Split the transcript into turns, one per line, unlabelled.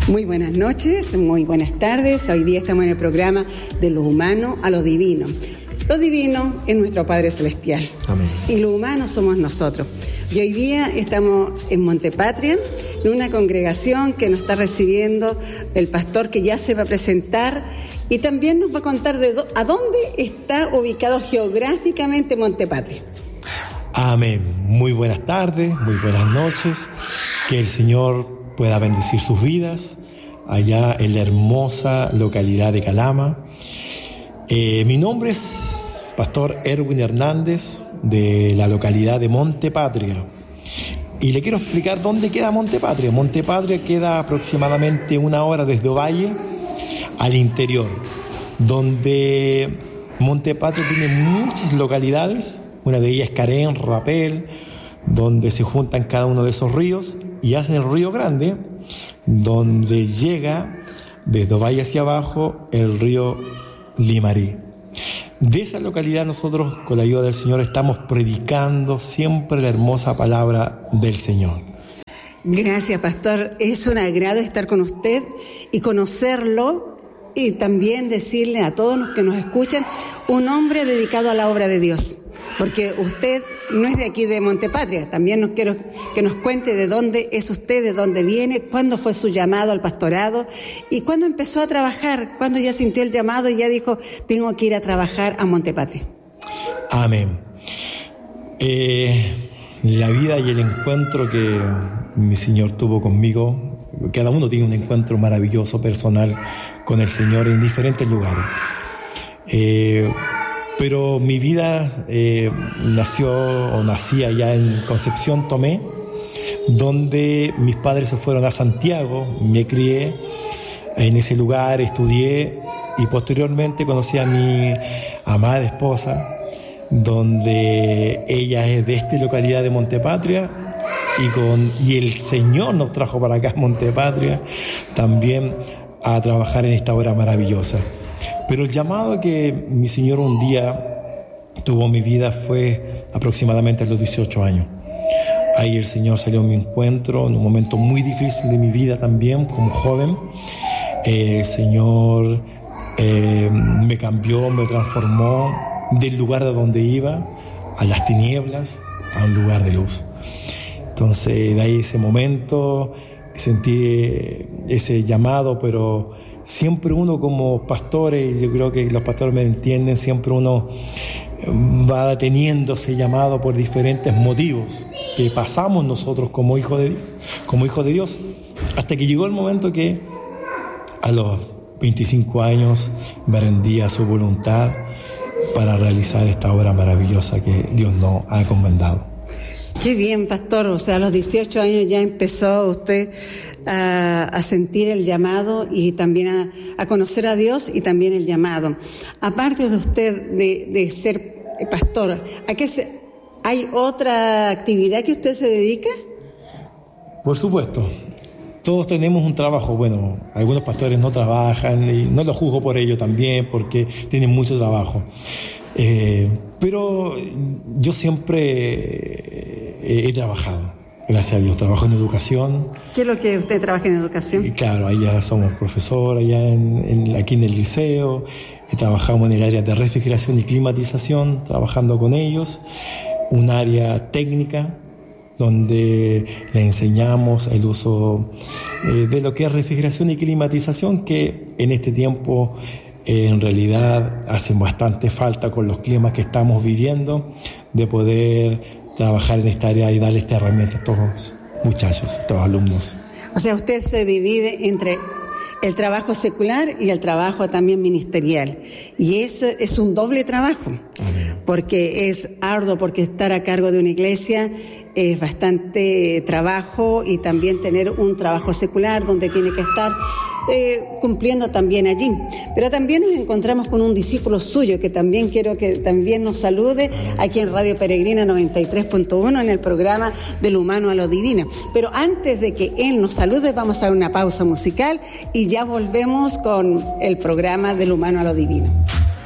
Muy buenas noches, muy buenas tardes. Hoy día estamos en el programa de lo humano a lo divino. Lo divino es nuestro Padre Celestial.
Amén.
Y lo humano somos nosotros. Y hoy día estamos en Montepatria, en una congregación que nos está recibiendo el pastor que ya se va a presentar y también nos va a contar a dónde está ubicado geográficamente Montepatria.
Amén. Muy buenas tardes, muy buenas noches. Que el Señor pueda bendecir sus vidas allá en la hermosa localidad de Calama. Mi nombre es Pastor Erwin Hernández, de la localidad de Montepatria. Y le quiero explicar dónde queda Montepatria. Montepatria queda aproximadamente 1 hora desde Ovalle al interior, donde Montepatria tiene muchas localidades. Una de ellas es Carén, Rapel, donde se juntan cada uno de esos ríos y hacen el río Grande, donde llega desde Ovalle hacia abajo el río Limarí. De esa localidad nosotros, con la ayuda del Señor, estamos predicando siempre la hermosa palabra del Señor.
Gracias, pastor. Es un agrado estar con usted y conocerlo, y también decirle a todos los que nos escuchan, un hombre dedicado a la obra de Dios. Porque usted no es de aquí de Montepatria, también nos quiero que nos cuente de dónde es usted, de dónde viene, cuándo fue su llamado al pastorado y cuándo empezó a trabajar, cuándo ya sintió el llamado y ya dijo, tengo que ir a trabajar a Montepatria.
Amén. La vida y el encuentro que mi Señor tuvo conmigo, cada uno tiene un encuentro maravilloso, personal, con el Señor en diferentes lugares. Pero mi vida nací allá en Concepción Tomé, donde mis padres se fueron a Santiago, me crié en ese lugar, estudié y posteriormente conocí a mi amada esposa, donde ella es de esta localidad de Montepatria y el Señor nos trajo para acá a Montepatria también a trabajar en esta obra maravillosa. Pero el llamado que mi Señor un día tuvo en mi vida fue aproximadamente a los 18 años. Ahí el Señor salió a mi encuentro en un momento muy difícil de mi vida también, como joven. El Señor me cambió, me transformó del lugar de donde iba a las tinieblas, a un lugar de luz. Entonces, de ahí ese momento sentí ese llamado, pero siempre uno como pastores, yo creo que los pastores me entienden, siempre uno va teniendo ese llamado por diferentes motivos que pasamos nosotros como hijos de Dios, hasta que llegó el momento que a los 25 años me rendí a su voluntad para realizar esta obra maravillosa que Dios nos ha encomendado.
Qué bien, pastor. O sea, a los 18 años ya empezó usted a sentir el llamado y también a conocer a Dios y también el llamado. Aparte de usted de ser pastor, ¿hay otra actividad que usted se dedica?
Por supuesto. Todos tenemos un trabajo. Bueno, algunos pastores no trabajan y no los juzgo por ello también porque tienen mucho trabajo. Pero yo siempre he trabajado, gracias a Dios. Trabajo en educación.
¿Qué es lo que usted trabaja en educación?
Claro, allá somos profesor, allá aquí en el liceo. Trabajamos en el área de refrigeración y climatización, trabajando con ellos. Un área técnica donde le enseñamos el uso de lo que es refrigeración y climatización, que en este tiempo en realidad hacen bastante falta con los climas que estamos viviendo, de poder trabajar en esta área y darle esta herramienta a estos muchachos, a estos alumnos.
O sea, usted se divide entre el trabajo secular y el trabajo también ministerial. Y eso es un doble trabajo. Amén. Porque es arduo, porque estar a cargo de una iglesia es bastante trabajo y también tener un trabajo secular donde tiene que estar cumpliendo también allí. Pero también nos encontramos con un discípulo suyo que también quiero que también nos salude aquí en Radio Peregrina 93.1 en el programa Del Humano a lo Divino. Pero antes de que él nos salude, vamos a dar una pausa musical y ya volvemos con el programa Del Humano a lo Divino.